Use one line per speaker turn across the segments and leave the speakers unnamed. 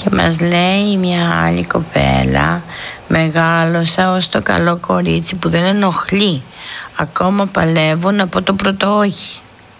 Και μας λέει μια άλλη κοπέλα: μεγάλωσα ως το καλό κορίτσι που δεν ενοχλεί. Ακόμα παλεύω να πω το πρώτο όχι.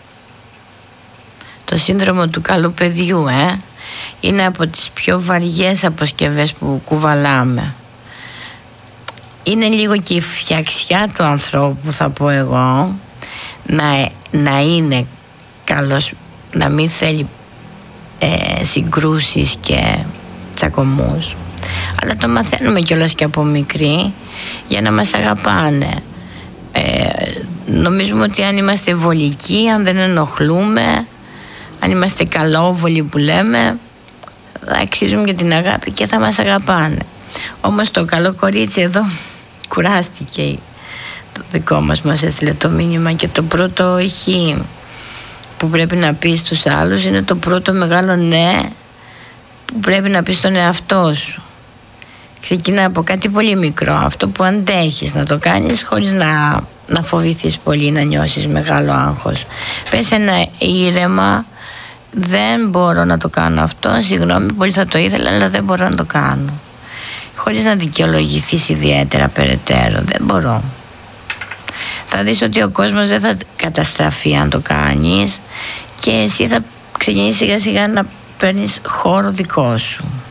Το σύνδρομο του καλού παιδιού, είναι από τις πιο βαριές αποσκευές που κουβαλάμε. Είναι λίγο και η φτιαξιά του ανθρώπου, θα πω εγώ, να είναι καλός, να μην θέλει συγκρούσεις και τσακωμούς. Αλλά το μαθαίνουμε κιόλας και από μικροί για να μας αγαπάνε. Νομίζουμε ότι αν είμαστε βολικοί, αν δεν ενοχλούμε, αν είμαστε καλόβολοι που λέμε, θα αξίζουμε για την αγάπη και θα μας αγαπάνε. Όμως το καλό κορίτσι εδώ κουράστηκε. Το δικό μας έστειλε το μήνυμα και το πρώτο όχι που πρέπει να πεις στους άλλους είναι το πρώτο μεγάλο ναι που πρέπει να πεις στον εαυτό σου. Ξεκινά από κάτι πολύ μικρό, αυτό που αντέχεις να το κάνεις χωρίς να φοβηθείς πολύ, να νιώσεις μεγάλο άγχος. Πες ένα ήρεμα: δεν μπορώ να το κάνω αυτό, συγγνώμη, πολύ θα το ήθελα αλλά δεν μπορώ να το κάνω. Χωρίς να δικαιολογηθείς ιδιαίτερα περαιτέρω. Δεν μπορώ. Θα δεις ότι ο κόσμος δεν θα καταστραφεί αν το κάνεις και εσύ θα ξεκινήσεις σιγά σιγά να παίρνεις χώρο δικό σου.